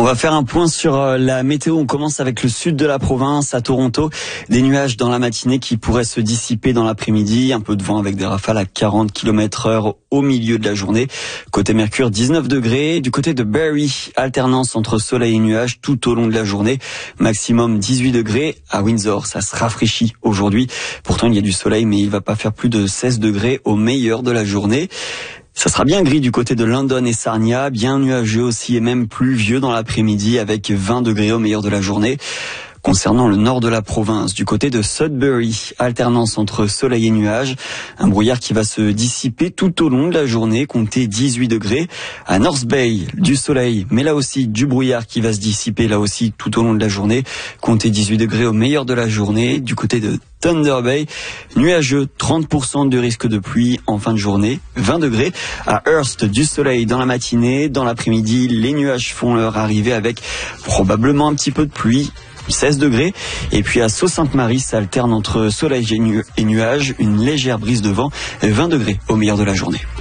On va faire un point sur la météo. On commence avec le sud de la province, à Toronto. Des nuages dans la matinée qui pourraient se dissiper dans l'après-midi. Un peu de vent avec des rafales à 40 km/h au milieu de la journée. Côté Mercure, 19 degrés. Du côté de Barrie, alternance entre soleil et nuages tout au long de la journée. Maximum 18 degrés. À Windsor, ça se rafraîchit aujourd'hui. Pourtant, il y a du soleil, mais il va pas faire plus de 16 degrés au meilleur de la journée. Ça sera bien gris du côté de London et Sarnia, bien nuageux aussi et même pluvieux dans l'après-midi avec 20 degrés au meilleur de la journée. Concernant le nord de la province, du côté de Sudbury, alternance entre soleil et nuages, un brouillard qui va se dissiper tout au long de la journée, comptez 18 degrés. À North Bay, du soleil, mais là aussi du brouillard qui va se dissiper là aussi tout au long de la journée, comptez 18 degrés au meilleur de la journée. Du côté de Thunder Bay, nuageux, 30% de risque de pluie en fin de journée, 20 degrés. À Hearst, du soleil dans la matinée, dans l'après-midi, les nuages font leur arrivée avec probablement un petit peu de pluie, 16 degrés. Et puis à Sault-Sainte-Marie, ça alterne entre soleil et nuages, une légère brise de vent, 20 degrés au meilleur de la journée.